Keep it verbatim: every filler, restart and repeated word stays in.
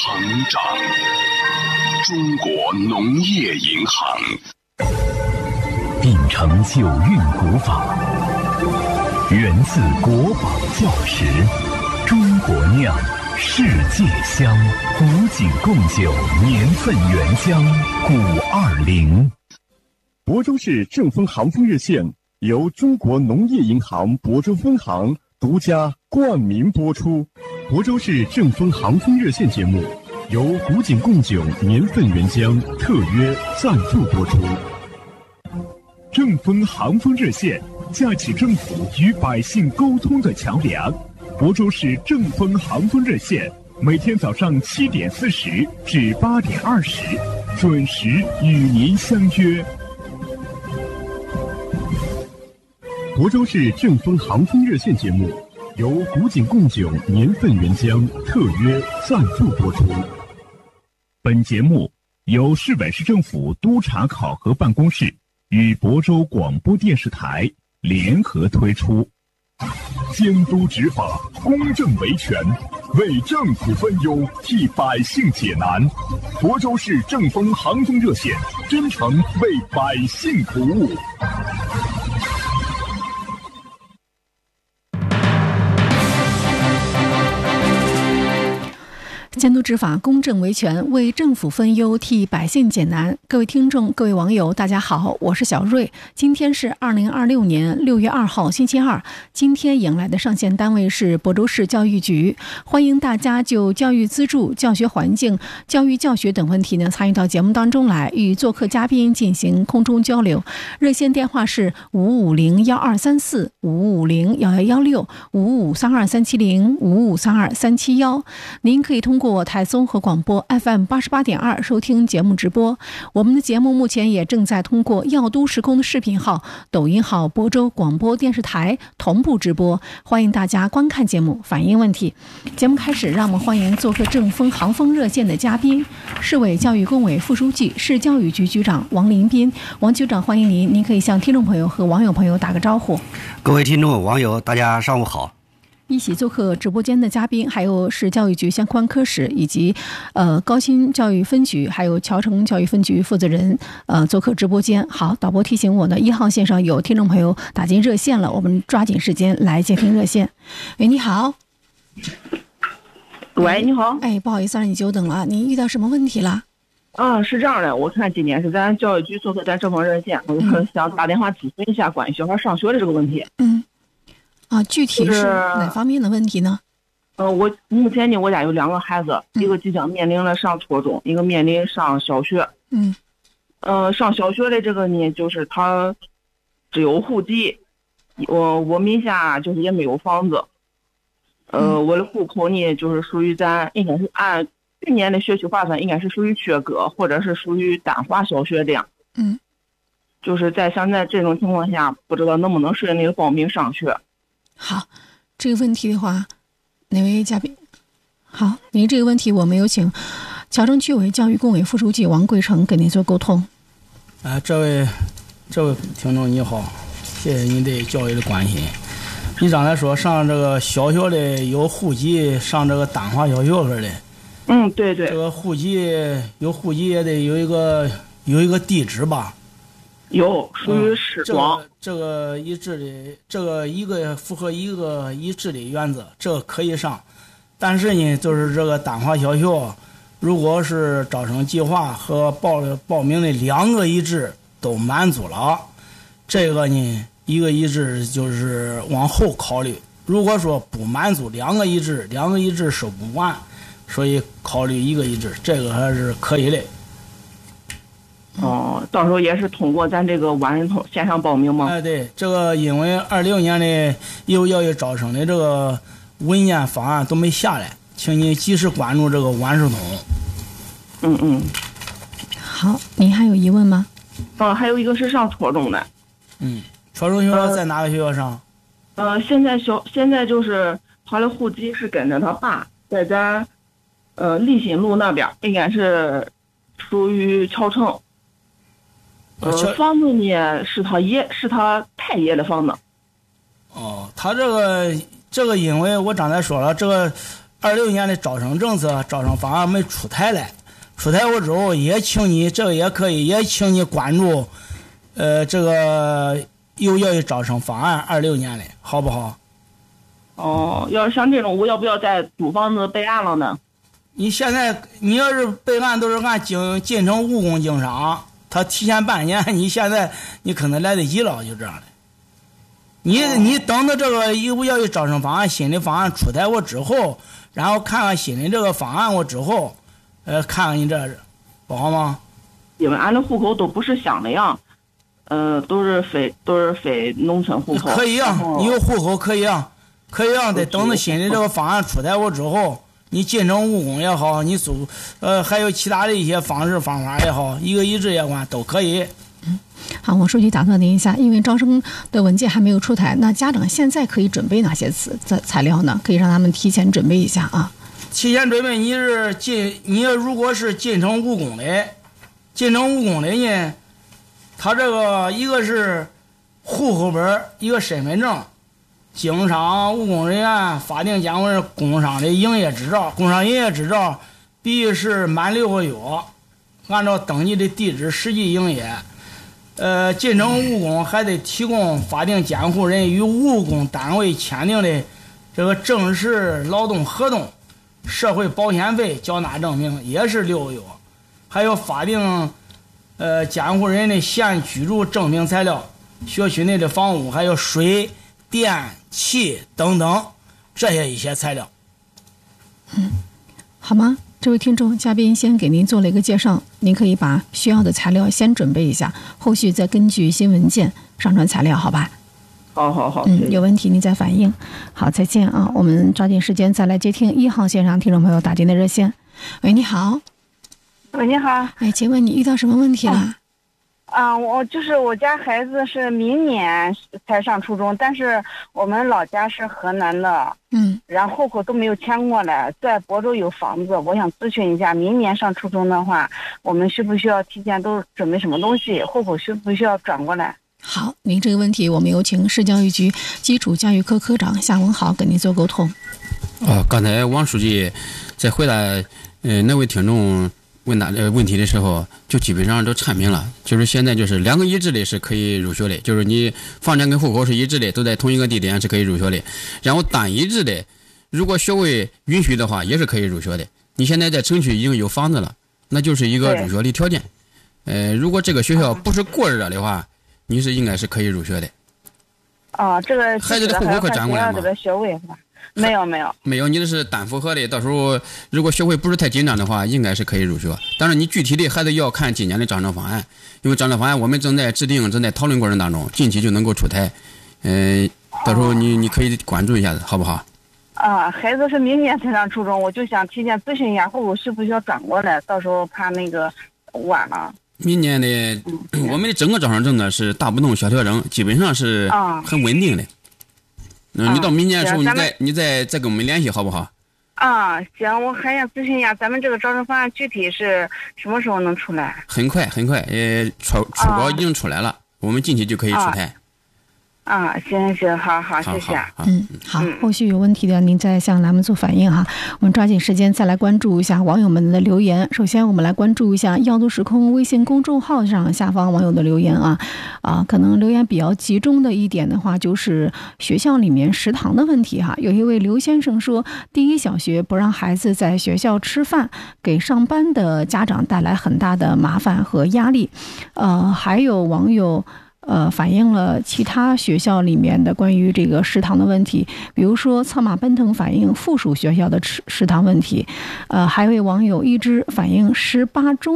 行长，中国农业银行。 秉承九韵古法，源自国宝教识，中国酿，世界香，古井贡酒，年份原浆，古二零。 亳州市正丰行风热线由中国农业银行亳州分行独家冠名播出。亳州市正丰行风热线节目由古井贡酒年份原浆特约赞助播出。正丰行风热线架起政府与百姓沟通的桥梁。亳州市正丰行风热线每天早上七点四十至八点二十准时与您相约。亳州市正丰行风热线节目由古井贡酒年份原浆特约赞助播出。本节目由市委市政府督查考核办公室与亳州广播电视台联合推出。监督执法，公正维权，为政府分忧，替百姓解难。亳州市正丰行风热线真诚为百姓服务。 监督执法，公正维权，为政府分忧，替百姓解难。各位听众，各位网友，大家好，我是小瑞。今天是二零二六年六月二号，星期二。今天迎来的上线单位是亳州市教育局，欢迎大家就教育资助、教学环境、教育教学等问题呢参与到节目当中来，与做客嘉宾进行空中交流。热线电话是五五零幺二三四、五五零幺幺幺六、五五三二三七零、五五三二三七幺。您可以通过台综合广播 F M 八十八点二收听节目直播。我们的节目目前也正在通过耀都时空的视频号、抖音号亳州广播电视台同步直播，欢迎大家观看节目，反映问题。节目开始，让我们欢迎做客正丰行风热线的嘉宾，市委教育工委副书记、市教育局局长王林斌。王局长，欢迎您，您可以向听众朋友和网友朋友打个招呼。 各位听众网友，大家上午好。 一起做客直播间的嘉宾还有市教育局相关科室以及呃高新教育分局还有侨城教育分局负责人呃做客直播间。好，导播提醒我呢，一号线上有听众朋友打进热线了，我们抓紧时间来接听热线。喂，你好。 喂，你好。 哎，不好意思让你久等了，您遇到什么问题了？ 啊，是这样的，我看今天是咱教育局做客咱正丰热线，我想打电话咨询一下关于小孩上学的这个问题。 嗯。啊，具体是哪方面的问题呢？ 呃，我目前呢，我家有两个孩子，嗯、一个即将面临了上初中，一个面临上小学。 嗯。 呃，上小学的这个呢，就是他只有户籍，我我名下就是也没有房子。呃， 嗯、 我的户口呢，就是属于咱应该是按去年的学区划算，应该是属于缺格，或者是属于单华小学这样。 嗯。 就是在现在这种情况下，不知道能不能顺利的报名上学。 好，这个问题的话，哪位嘉宾？好，您这个问题我们有请侨城区委教育工委副书记王贵成跟您做沟通。 啊，这位这位听众你好，谢谢您对教育的关心。你刚才说上这个小学的有户籍上这个单华小学似的。 嗯，对对。 这个户籍有户籍也得有一个有一个地址吧？ 有，属于市庄、 嗯。这个这个一致的，这个一个符合一个一致的原则，这个可以上。但是呢，就是这个单华小学，如果是招生计划和报报名的两个一致都满足了，这个呢，一个一致就是往后考虑。如果说不满足两个一致，两个一致收不完，所以考虑一个一致，这个还是可以的。 哦，到时候也是通过咱这个万人通线上报名吗？ 哎，对，这个因为二六年的义务教育招生的这个文件方案都没下来，请你及时关注这个万事通。 嗯嗯。 好，您还有疑问吗？ 哦，还有一个是上初中的。 嗯，初中学校在哪个学校上？ 呃，现在小现在就是他的户籍是跟着他爸在咱呃立新路那边，应该是属于侨城。呃，房子呢是他爷是他太爷的房子。 哦，他这个这个，因为我刚才说了，这个二六年的招生政策、招生方案没出台来，出台过之后，也请你这个也可以，也请你关注，呃，这个幼教育招生方案二六年的好不好？ 哦，要是像这种，我要不要在租房子备案了呢？ 你现在你要是备案都是按经进城务工经商，他提前半年，你现在你可能来得及了，就这样的。你你等着这个义务教育招生方案新的方案出台过之后，然后看看新的这个方案过之后，呃，看看你这不好吗？ 因为俺的户口都不是乡的呀，呃，都是非都是非农村户口。 可以啊，你有户口可以啊，可以啊，得等着新的这个方案出台过之后，你进城务工也好，你租呃还有其他的一些方式方法也好，一个一制也管都可以。 好，我书记打断您一下，因为招生的文件还没有出台，那家长现在可以准备哪些材材料呢？可以让他们提前准备一下啊。 提前准备，你是进，你要如果是进城务工的，进城务工的呢，他这个一个是户口本，一个身份证，经商务工人员法定监管工商的营业执照，工商营业执照必须是满六个月，按照登记的地址实际营业。呃，进城务工还得提供法定监护人与务工单位签订的这个正式劳动合同、社会保险费缴纳证明，也是六个月，还有法定呃监护人的现居住证明材料、学区内的房屋，还有水电气等等这些一些材料。 嗯，好吗？这位听众，嘉宾先给您做了一个介绍，您可以把需要的材料先准备一下，后续再根据新文件上传材料，好吧？ 好好好， 嗯，有问题您再反映。好，再见啊！我们抓紧时间再来接听一号线上听众朋友打进的热线。喂，你好。 喂，你好。 哎，请问你遇到什么问题了？ 啊啊，我就是我家孩子是明年才上初中，但是我们老家是河南的， 嗯， 然后户口都没有迁过来，在亳州有房子，我想咨询一下，明年上初中的话，我们需不需要提前都准备什么东西？户口需不需要转过来？ 好，您这个问题我们有请市教育局基础教育科科长夏文豪跟您做沟通。 哦，刚才王书记在回答呃那位听众问答呃问题的时候，就基本上都阐明了，就是现在就是两个一致的是可以入学的，就是你房产跟户口是一致的，都在同一个地点是可以入学的。然后单一致的，如果学位允许的话，也是可以入学的。你现在在城区已经有房子了，那就是一个入学的条件。呃，如果这个学校不是过热的话，你是应该是可以入学的。 哦，这个孩子的户口可转过来吗？ 这个学位是吧？没有没有没有，你这是单符合的。到时候如果学会不是太紧张的话，应该是可以入学。当然，你具体的还得要看今年的招生方案，因为招生方案我们正在制定、正在讨论过程当中，近期就能够出台。嗯、呃，到时候你你可以关注一下子，好不好？ 啊，孩子是明年才上初中，我就想提前咨询一下，户口需不需要转过来？到时候怕那个晚了。 明年的、嗯、我们的整个招生政策是大不动小调整，基本上是很稳定的。嗯，你到明年的时候，你再你再再跟我们联系，好不好？ 啊，行，我还想咨询一下，咱们这个招生方案具体是什么时候能出来？ 很快很快，呃，初初稿已经出来了，啊、我们近期就可以出台。 啊，行行，好好，谢谢。 嗯，好，后续有问题的您再向栏目做反映哈。我们抓紧时间再来关注一下网友们的留言。首先，我们来关注一下耀都时空微信公众号上下方网友的留言啊啊，可能留言比较集中的一点的话，就是学校里面食堂的问题哈。有一位刘先生说，第一小学不让孩子在学校吃饭，给上班的家长带来很大的麻烦和压力。呃，还有网友。呃，反映了其他学校里面的关于这个食堂的问题，比如说策马奔腾反映附属学校的食食堂问题，呃，还有一位网友一直反映十八中